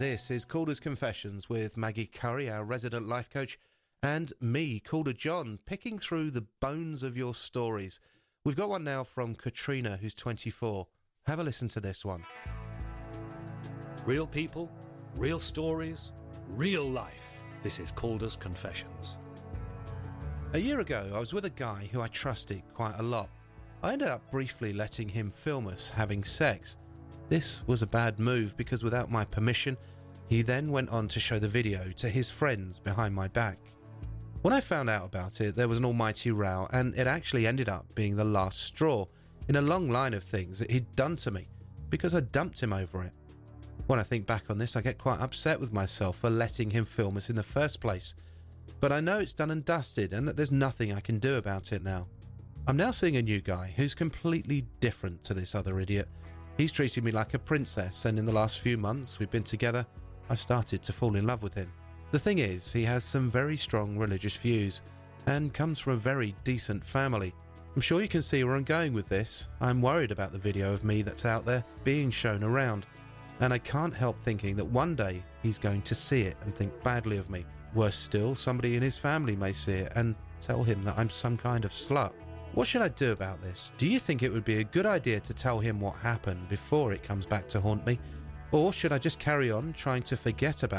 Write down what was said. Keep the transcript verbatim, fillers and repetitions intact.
This is Calder's Confessions with Maggie Curry, our resident life coach, and me, Calder John, picking through the bones of your stories. We've got one now from Katrina, who's twenty-four. Have a listen to this one. Real people, real stories, real life. This is Calder's Confessions. A year ago, I was with a guy who I trusted quite a lot. I ended up briefly letting him film us having sex. This was a bad move because without my permission, he then went on to show the video to his friends behind my back. When I found out about it, there was an almighty row, and it actually ended up being the last straw in a long line of things that he'd done to me because I dumped him over it. When I think back on this, I get quite upset with myself for letting him film us in the first place. But I know it's done and dusted and that there's nothing I can do about it now. I'm now seeing a new guy who's completely different to this other idiot. He's treated me like a princess, and in the last few months we've been together, I've started to fall in love with him. The thing is, he has some very strong religious views and comes from a very decent family. I'm sure you can see where I'm going with this. I'm worried about the video of me that's out there being shown around, and I can't help thinking that one day he's going to see it and think badly of me. Worse still, somebody in his family may see it and tell him that I'm some kind of slut. What should I do about this? Do you think it would be a good idea to tell him what happened before it comes back to haunt me? Or should I just carry on trying to forget about